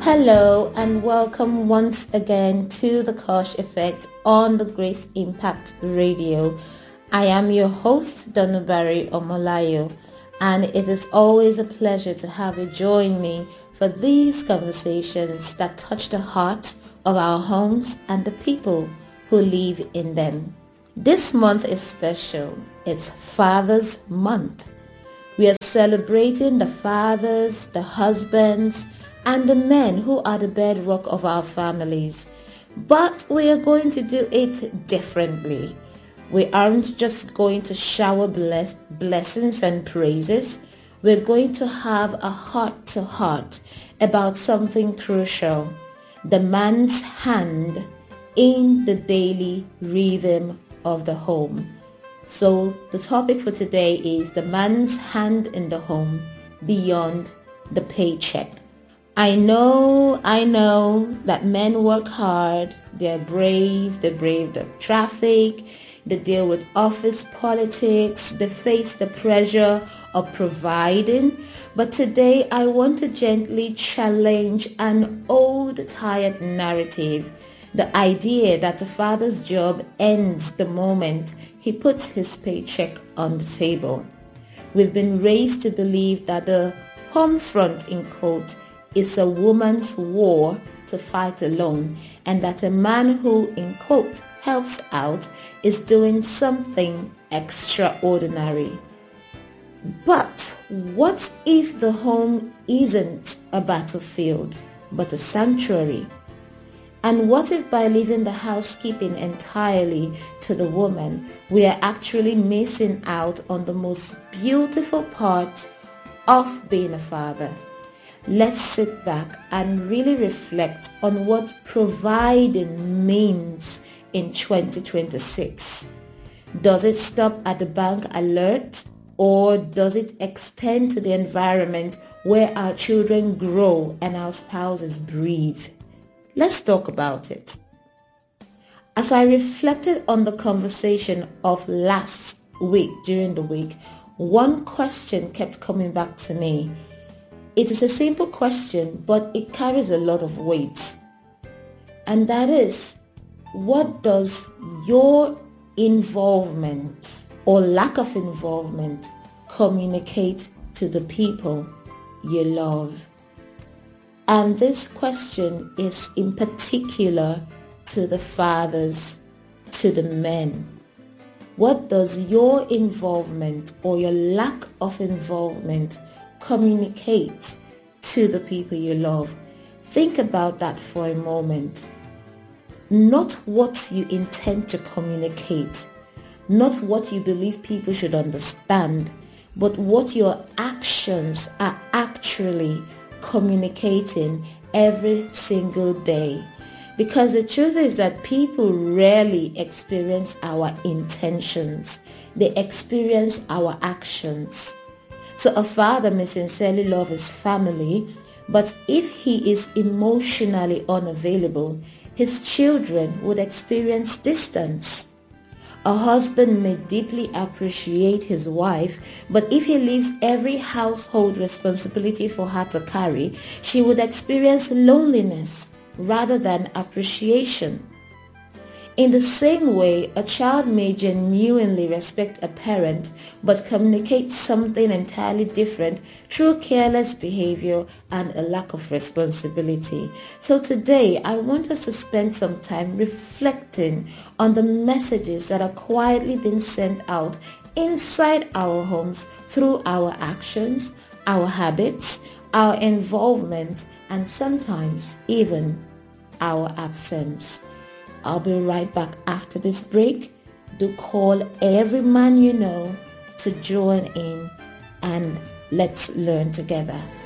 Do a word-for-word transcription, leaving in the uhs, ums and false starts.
Hello and welcome once again to the Kosh Effect on the Grace Impact Radio. I am your host, Donubari Omolayo, and it is always a pleasure to have you join me for these conversations that touch the heart of our homes and the people who live in them. This month is special. It's Father's Month. We are celebrating the fathers, the husbands, and the men who are the bedrock of our families. But we are going to do it differently. We aren't just going to shower bless- blessings and praises. We're going to have a heart-to-heart about something crucial: the man's hand in the daily rhythm of the home. So the topic for today is the man's hand in the home beyond the paycheck. I know, I know that men work hard, they're brave, they brave the traffic, they deal with office politics, they face the pressure of providing. But today I want to gently challenge an old tired narrative, the idea that the father's job ends the moment he puts his paycheck on the table. We've been raised to believe that the home front, in quote, is a woman's war to fight alone, and that a man who, in quote, helps out is doing something extraordinary. But what if the home isn't a battlefield, but a sanctuary? And what if by leaving the housekeeping entirely to the woman, we are actually missing out on the most beautiful part of being a father? Let's sit back and really reflect on what providing means in twenty twenty-six. Does it stop at the bank alert, or does it extend to the environment where our children grow and our spouses breathe? Let's talk about it. As I reflected on the conversation of last week during the week, one question kept coming back to me. It is a simple question, but it carries a lot of weight. And that is, what does your involvement or lack of involvement communicate to the people you love? And this question is in particular to the fathers, to the men. What does your involvement or your lack of involvement communicate to the people you love? Think about that for a moment. Not what you intend to communicate, not what you believe people should understand, but what your actions are actually communicating every single day. Because the truth is that people rarely experience our intentions. They experience our actions. So a father may sincerely love his family, but if he is emotionally unavailable, his children would experience distance. A husband may deeply appreciate his wife, but if he leaves every household responsibility for her to carry, she would experience loneliness rather than appreciation. In the same way, a child may genuinely respect a parent but communicate something entirely different through careless behavior and a lack of responsibility. So today, I want us to spend some time reflecting on the messages that are quietly being sent out inside our homes through our actions, our habits, our involvement, and sometimes even our absence. I'll be right back after this break. Do call every man you know to join in, and let's learn together.